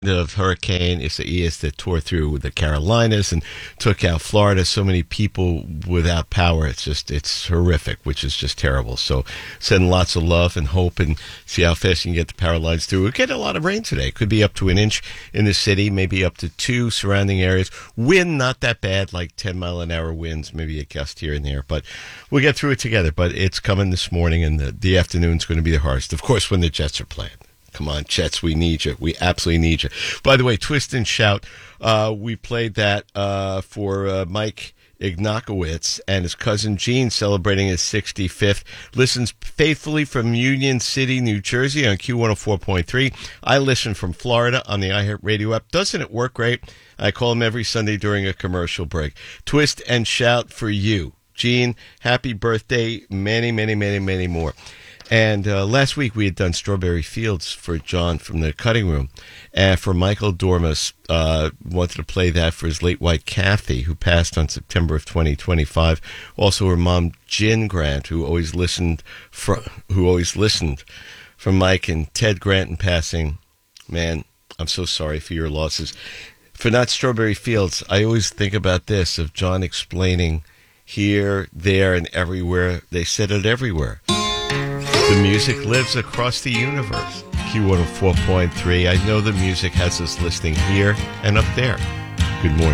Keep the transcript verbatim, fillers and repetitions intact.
of Hurricane Isaias that tore through the Carolinas and took out Florida. So many people without power. It's just, it's horrific, which is just terrible. So send lots of love and hope and see how fast you can get the power lines through. We'll get a lot of rain today. Could be up to an inch in the city, maybe up to two surrounding areas. Wind, not that bad, like ten mile an hour winds, maybe a gust here and there. But we'll get through it together. But it's coming this morning, and the, the afternoon's going to be the hardest. Of course, when the Jets are playing. Come on, Jets, we need you. We absolutely need you. By the way, Twist and Shout, uh, we played that uh, for uh, Mike Ignakowitz and his cousin Gene celebrating his sixty-fifth. Listens faithfully from Union City, New Jersey on Q one oh four point three. I listen from Florida on the iHeartRadio app. Doesn't it work great? I call him every Sunday during a commercial break. Twist and Shout for you. Gene, happy birthday. Many, many, many, many more. And uh, last week we had done Strawberry Fields for John from the cutting room. And for Michael Dormus, uh, wanted to play that for his late wife, Kathy, who passed on September of twenty twenty-five. Also her mom, Jen Grant, who always listened from, who always listened from Mike, and Ted Grant in passing. Man, I'm so sorry for your losses. For Not Strawberry Fields, I always think about this, of John explaining here, there, and everywhere. They said it everywhere. The music lives across the universe. Q one oh four point three. I know the music has us listening here and up there. Good morning.